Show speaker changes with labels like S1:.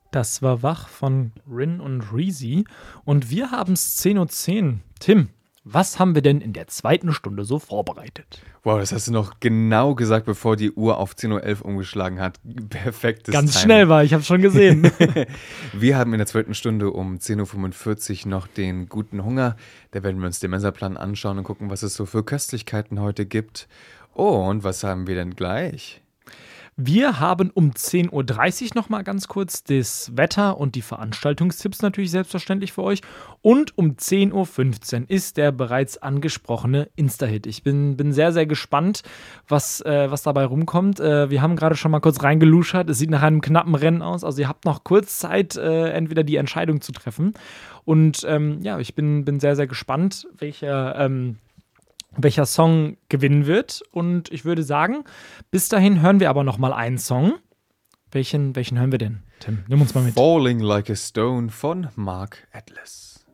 S1: Das war Wach von Rin und Reezy. Und wir haben es 10:10 Uhr. Tim, was haben wir denn in der zweiten Stunde so vorbereitet?
S2: Wow, das hast du noch genau gesagt, bevor die Uhr auf 10:11 Uhr umgeschlagen hat. Perfektes
S1: Ganz
S2: Timing.
S1: schnell war, ich habe schon gesehen.
S2: Wir haben in der zweiten Stunde um 10:45 Uhr noch den guten Hunger. Da werden wir uns den Messeplan anschauen und gucken, was es so für Köstlichkeiten heute gibt. Und was haben wir denn gleich?
S1: Wir haben um 10:30 Uhr noch mal ganz kurz das Wetter und die Veranstaltungstipps natürlich selbstverständlich für euch. Und um 10:15 Uhr ist der bereits angesprochene Insta-Hit. Ich bin sehr, sehr gespannt, was dabei rumkommt. Wir haben gerade schon mal kurz reingeluschert. Es sieht nach einem knappen Rennen aus. Also ihr habt noch kurz Zeit, entweder die Entscheidung zu treffen. Und ich bin sehr, sehr gespannt, welcher Song gewinnen wird. Und ich würde sagen, bis dahin hören wir aber noch mal einen Song. Welchen hören wir denn, Tim? Nimm uns mal mit.
S2: Falling Like a Stone von Mark Atlas.